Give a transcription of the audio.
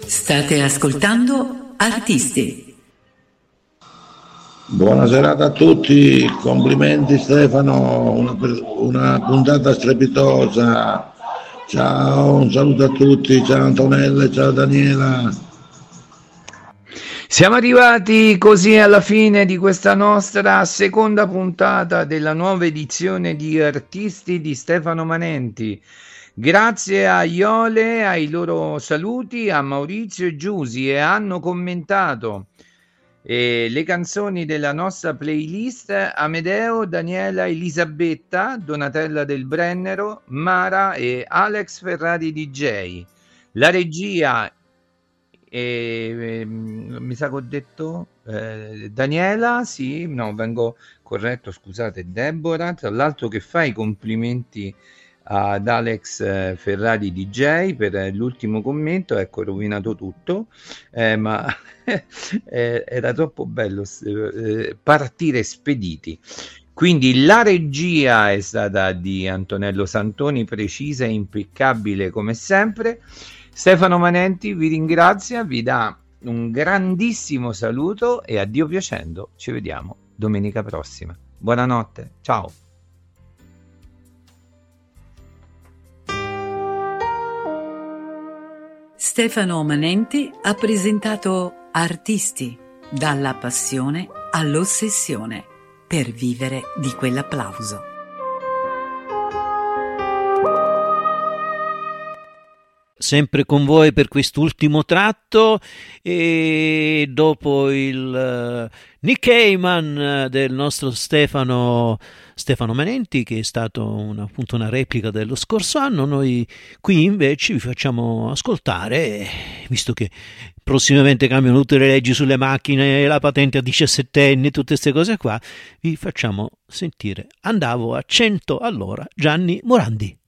State ascoltando Artisti. Buona serata a tutti, complimenti Stefano, una puntata strepitosa. Ciao, un saluto a tutti, ciao Antonella, ciao Daniela. Siamo arrivati così alla fine di questa nostra seconda puntata della nuova edizione di Artisti di Stefano Manenti. Grazie a Iole, ai loro saluti, a Maurizio e Giusy, e hanno commentato le canzoni della nostra playlist Amedeo, Daniela, Elisabetta, Donatella del Brennero, Mara e Alex Ferrari DJ. La regia, mi sa che ho detto Daniela, sì, no, vengo corretto, scusate, Deborah, tra l'altro, che fa i complimenti ad Alex Ferrari DJ per l'ultimo commento. Ecco, rovinato tutto, ma era troppo bello partire spediti. Quindi la regia è stata di Antonello Santoni, precisa e impeccabile come sempre. Stefano Manenti vi ringrazia, vi dà un grandissimo saluto e a Dio piacendo ci vediamo domenica prossima. Buonanotte, ciao. Stefano Manenti ha presentato Artisti, dalla passione all'ossessione, per vivere di quell'applauso. Sempre con voi per quest'ultimo tratto, e dopo il Nick Cayman del nostro Stefano Manenti, che è stato appunto una replica dello scorso anno, noi qui invece vi facciamo ascoltare, visto che prossimamente cambiano tutte le leggi sulle macchine, la patente a 17 anni, tutte queste cose qua, vi facciamo sentire Andavo a 100 all'ora, Gianni Morandi.